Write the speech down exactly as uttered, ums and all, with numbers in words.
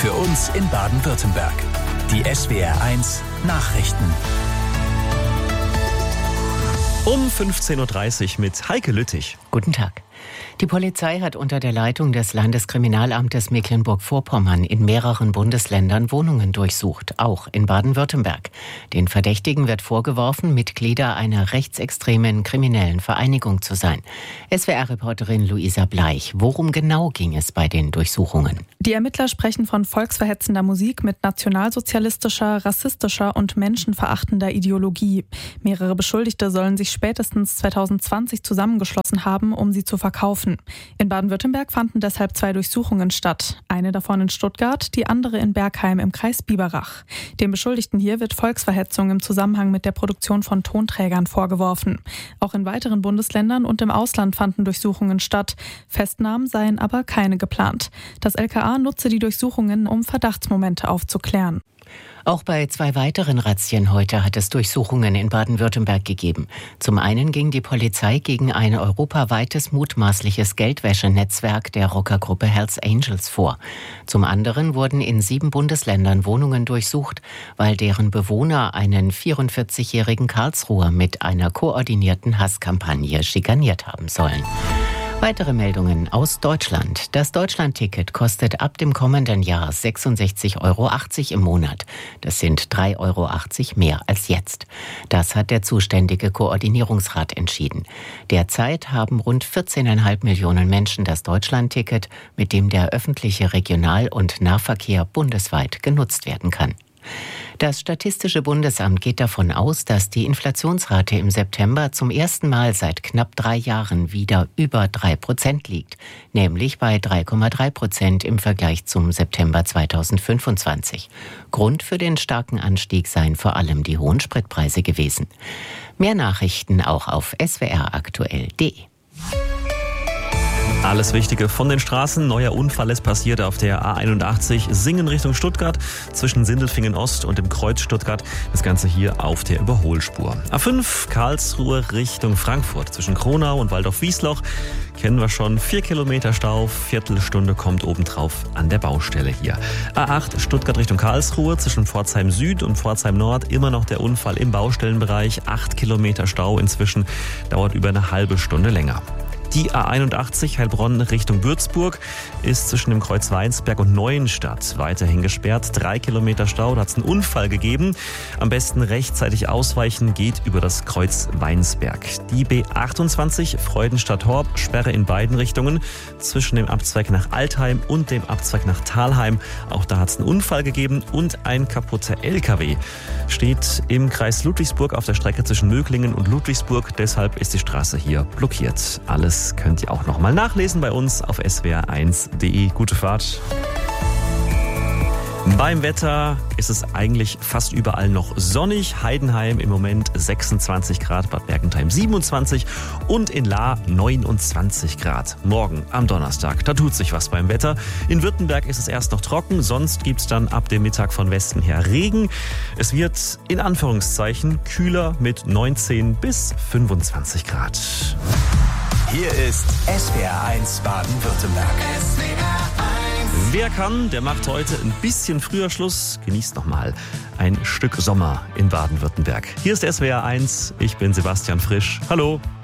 Für uns in Baden-Württemberg. Die S W R eins Nachrichten. Um fünfzehn Uhr dreißig mit Heike Lüttich. Guten Tag. Die Polizei hat unter der Leitung des Landeskriminalamtes Mecklenburg-Vorpommern in mehreren Bundesländern Wohnungen durchsucht, auch in Baden-Württemberg. Den Verdächtigen wird vorgeworfen, Mitglieder einer rechtsextremen kriminellen Vereinigung zu sein. S W R-Reporterin Luisa Bleich, worum genau ging es bei den Durchsuchungen? Die Ermittler sprechen von volksverhetzender Musik mit nationalsozialistischer, rassistischer und menschenverachtender Ideologie. Mehrere Beschuldigte sollen sich spätestens zweitausendzwanzig zusammengeschlossen haben, um sie zu verkaufen. In Baden-Württemberg fanden deshalb zwei Durchsuchungen statt. Eine davon in Stuttgart, die andere in Bergheim im Kreis Biberach. Den Beschuldigten hier wird Volksverhetzung im Zusammenhang mit der Produktion von Tonträgern vorgeworfen. Auch in weiteren Bundesländern und im Ausland fanden Durchsuchungen statt. Festnahmen seien aber keine geplant. Das L K A nutze die Durchsuchungen, um Verdachtsmomente aufzuklären. Auch bei zwei weiteren Razzien heute hat es Durchsuchungen in Baden-Württemberg gegeben. Zum einen ging die Polizei gegen ein europaweites mutmaßliches Geldwäschenetzwerk der Rockergruppe Hells Angels vor. Zum anderen wurden in sieben Bundesländern Wohnungen durchsucht, weil deren Bewohner einen vierundvierzigjährigen Karlsruher mit einer koordinierten Hasskampagne schikaniert haben sollen. Weitere Meldungen aus Deutschland. Das Deutschland-Ticket kostet ab dem kommenden Jahr sechsundsechzig Euro achtzig im Monat. Das sind drei Euro achtzig mehr als jetzt. Das hat der zuständige Koordinierungsrat entschieden. Derzeit haben rund vierzehn Komma fünf Millionen Menschen das Deutschland-Ticket, mit dem der öffentliche Regional- und Nahverkehr bundesweit genutzt werden kann. Das Statistische Bundesamt geht davon aus, dass die Inflationsrate im September zum ersten Mal seit knapp drei Jahren wieder über drei Prozent liegt, nämlich bei drei Komma drei Prozent im Vergleich zum September zweitausendfünfundzwanzig. Grund für den starken Anstieg seien vor allem die hohen Spritpreise gewesen. Mehr Nachrichten auch auf s w r aktuell punkt d e. Alles Wichtige von den Straßen. Neuer Unfall ist passiert auf der A einundachtzig Singen Richtung Stuttgart zwischen Sindelfingen Ost und dem Kreuz Stuttgart. Das Ganze hier auf der Überholspur. A fünf Karlsruhe Richtung Frankfurt zwischen Kronau und Waldorf-Wiesloch. Kennen wir schon. Vier Kilometer Stau, Viertelstunde kommt obendrauf an der Baustelle hier. A acht Stuttgart Richtung Karlsruhe zwischen Pforzheim Süd und Pforzheim Nord. Immer noch der Unfall im Baustellenbereich. Acht Kilometer Stau inzwischen. Dauert über eine halbe Stunde länger. Die A einundachtzig Heilbronn Richtung Würzburg ist zwischen dem Kreuz Weinsberg und Neuenstadt weiterhin gesperrt. Drei Kilometer Stau, da hat es einen Unfall gegeben. Am besten rechtzeitig ausweichen, geht über das Kreuz Weinsberg. Die B achtundzwanzig Freudenstadt-Horb, Sperre in beiden Richtungen zwischen dem Abzweig nach Altheim und dem Abzweig nach Thalheim. Auch da hat es einen Unfall gegeben und ein kaputter L K W steht im Kreis Ludwigsburg auf der Strecke zwischen Möglingen und Ludwigsburg. Deshalb ist die Straße hier blockiert. Alles könnt ihr auch noch mal nachlesen bei uns auf s w r eins punkt d e. Gute Fahrt. Beim Wetter ist es eigentlich fast überall noch sonnig. Heidenheim im Moment sechsundzwanzig Grad, Bad Mergentheim siebenundzwanzig und in Lahr neunundzwanzig Grad. Morgen am Donnerstag, da tut sich was beim Wetter. In Württemberg ist es erst noch trocken, sonst gibt es dann ab dem Mittag von Westen her Regen. Es wird in Anführungszeichen kühler mit neunzehn bis fünfundzwanzig Grad. Hier ist S W R eins Baden-Württemberg. Wer kann, der macht heute ein bisschen früher Schluss. Genießt nochmal ein Stück Sommer in Baden-Württemberg. Hier ist S W R eins. Ich bin Sebastian Frisch. Hallo.